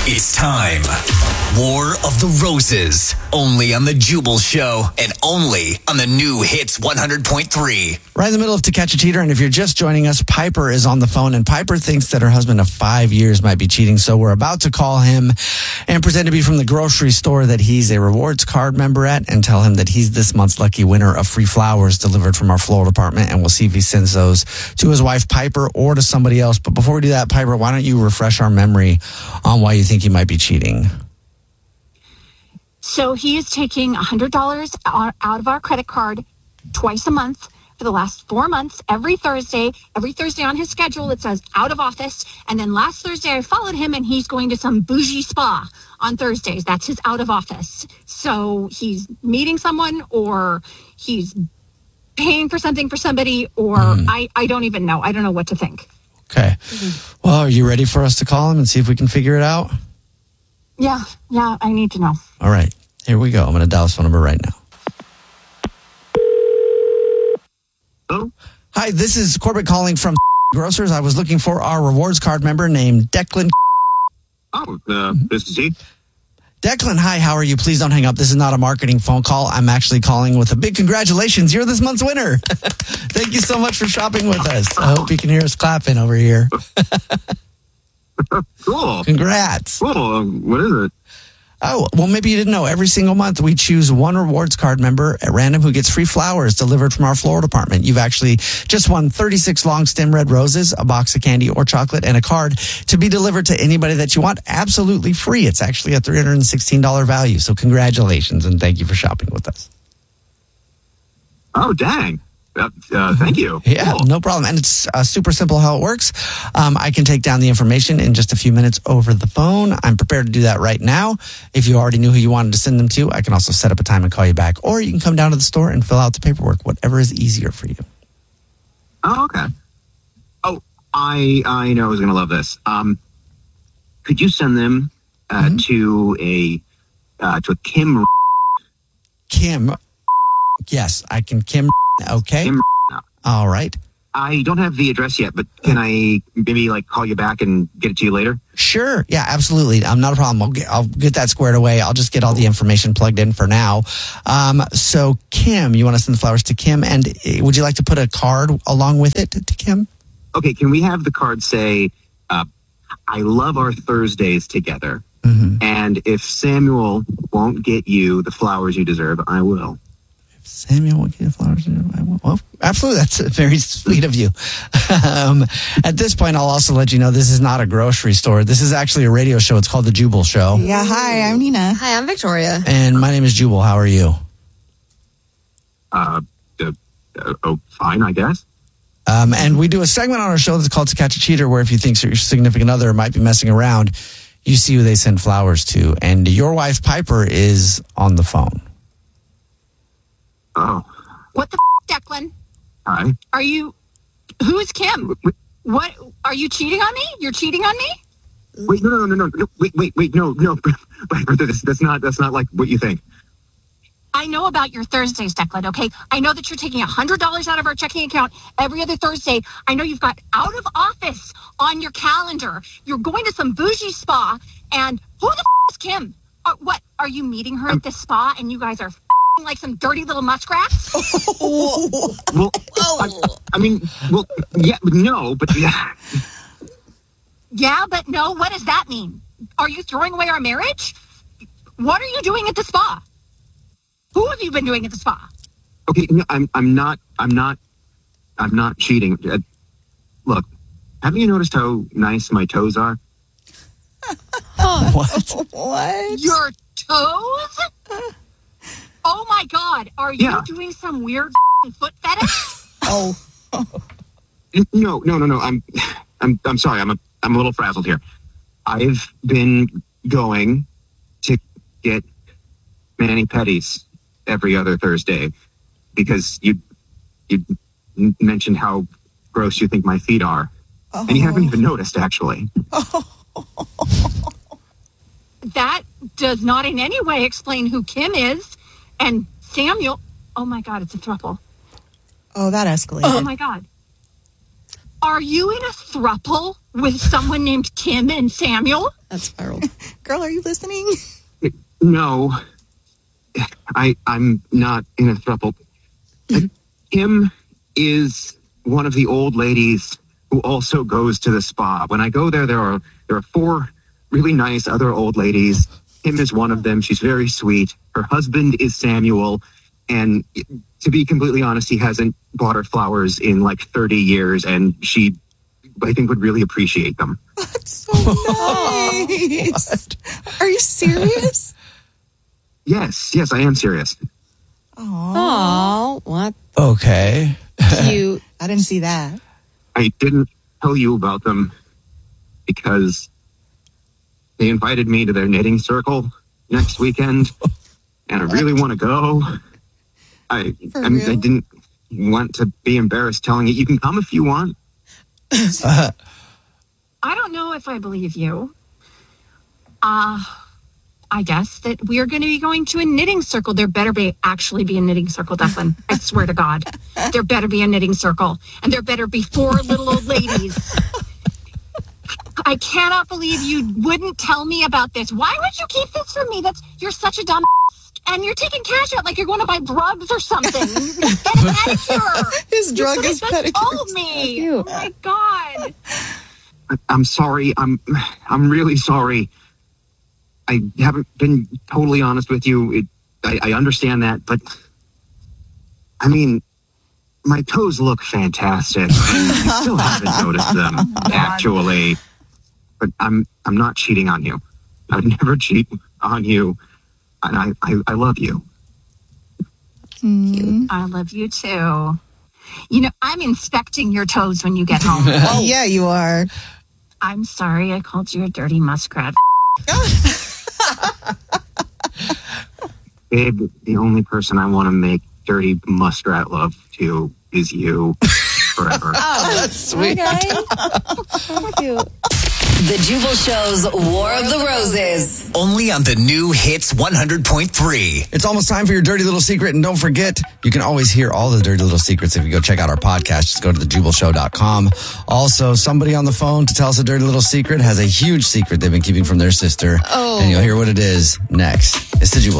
It's time. War of the Roses. Only on The Jubal Show and only on the new Hits 100.3. Right in the middle of To Catch a Cheater, and if you're just joining us, Piper is on the phone, and Piper thinks that her husband of 5 years might be cheating, so we're about to call him and pretend to be from the grocery store that he's a rewards card member at and tell him that he's this month's lucky winner of free flowers delivered from our floral department, and we'll see if he sends those to his wife, Piper, or to somebody else. But before we do that, Piper, why don't you refresh our memory on why you think he might be cheating? So he is taking $100 out of our credit card twice a month for the last 4 months, every Thursday on his schedule, it says out of office. And then last Thursday I followed him and he's going to some bougie spa on Thursdays. That's his out of office. So he's meeting someone or he's paying for something for somebody or I don't even know. I don't know what to think. Okay. Well, are you ready for us to call him and see if we can figure it out? Yeah, I need to know. All right. Here we go. I'm going to dial his phone number right now. Hello? Hi, this is Corbett calling from Grocers. I was looking for our rewards card member named Declan. Oh, this is he. Declan, hi, how are you? Please don't hang up. This is not a marketing phone call. I'm actually calling with a big congratulations. You're this month's winner. Thank you so much for shopping with us. I hope you can hear us clapping over here. Cool. Congrats. Cool. What is it? Oh, well, maybe you didn't know. Every single month, we choose one rewards card member at random who gets free flowers delivered from our floral department. You've actually just won 36 long stem red roses, a box of candy or chocolate, and a card to be delivered to anybody that you want absolutely free. It's actually a $316 value. So congratulations, and thank you for shopping with us. Oh, dang. Thank you. Yeah, Cool. no problem. And it's super simple how it works. I can take down the information in just a few minutes over the phone. I'm prepared to do that right now. If you already knew who you wanted to send them to, I can also set up a time and call you back. Or you can come down to the store and fill out the paperwork, whatever is easier for you. Oh, okay. Oh, I know who's going to love this. Could you send them to a Kim? Kim. Yes, I can. Kim. Okay. Kim. All right. I don't have the address yet, but can I maybe call you back and get it to you later? Sure. Yeah, absolutely. Not a problem. I'll get that squared away. I'll just get all the information plugged in for now. So Kim, you want to send the flowers to Kim, and would you like to put a card along with it to Kim? Okay. Can we have the card say, I love our Thursdays together. Mm-hmm. And if Samuel won't get you the flowers you deserve, I will. Samuel will give you flowers. Well, absolutely. That's very sweet of you. At this point, I'll also let you know this is not a grocery store. This is actually a radio show. It's called The Jubal Show. Yeah, hi, I'm Nina. Hi, I'm Victoria. And my name is Jubal. How are you? Fine, I guess. And we do a segment on our show that's called To Catch a Cheater, where if you think your significant other might be messing around, you see who they send flowers to. And your wife, Piper, is on the phone. Oh. What the Declan? Hi. Who is Kim? What, are you cheating on me? You're cheating on me? Wait, no. Wait, no. That's not like what you think. I know about your Thursdays, Declan, okay? I know that you're taking $100 out of our checking account every other Thursday. I know you've got out of office on your calendar. You're going to some bougie spa, and who the is Kim? What, are you meeting her at this spa and you guys are like some dirty little muskrats? Well, yeah, but no, but yeah. Yeah, but no, what does that mean? Are you throwing away our marriage? What are you doing at the spa? Who have you been doing at the spa? Okay, no, I'm not cheating. Look, haven't you noticed how nice my toes are? What? Your toes? Oh my God! Are you doing some weird foot fetish? Oh. No. I'm sorry. I'm a little frazzled here. I've been going to get mani-pedis every other Thursday because you mentioned how gross you think my feet are, and you haven't even noticed actually. That does not in any way explain who Kim is. And Samuel, oh my God, it's a throuple. Oh, that escalated. Oh my God. Are you in a throuple with someone named Kim and Samuel? That's viral. Girl, are you listening? No, I'm not in a throuple. Kim is one of the old ladies who also goes to the spa. When I go there, there are 4 really nice other old ladies. Kim is one of them. She's very sweet. Her husband is Samuel. And to be completely honest, he hasn't bought her flowers in like 30 years. And she, I think, would really appreciate them. That's so nice. Are you serious? Yes, I am serious. Oh, what Okay. cute. I didn't see that. I didn't tell you about them because they invited me to their knitting circle next weekend. And I really want to go. I didn't want to be embarrassed telling you. You can come if you want. I don't know if I believe you. I guess that we are going to be going to a knitting circle. There better actually be a knitting circle, Declan. I swear to God. There better be a knitting circle. And there better be 4 little old ladies. I cannot believe you wouldn't tell me about this. Why would you keep this from me? You're such a dumb and you're taking cash out like you're going to buy drugs or something. And you're going to get a pedicure. His drug is pedicure. pedicure. Me. Oh my God. I'm sorry. I'm really sorry. I haven't been totally honest with you. I understand that, but I mean, my toes look fantastic. I still haven't noticed them, actually. But I'm not cheating on you. I'd never cheat on you. And I love you. I love you too. You know, I'm inspecting your toes when you get home. Oh, yeah, you are. I'm sorry I called you a dirty muskrat. Babe, the only person I want to make dirty muskrat love to is you forever. Oh, That's sweet. Okay. So cute. The Jubal Show's War of the Roses. Only on the new Hits 100.3. It's almost time for your dirty little secret. And don't forget, you can always hear all the dirty little secrets if you go check out our podcast. Just go to thejubalshow.com. Also, somebody on the phone to tell us a dirty little secret has a huge secret they've been keeping from their sister. Oh. And you'll hear what it is next. It's the Jubal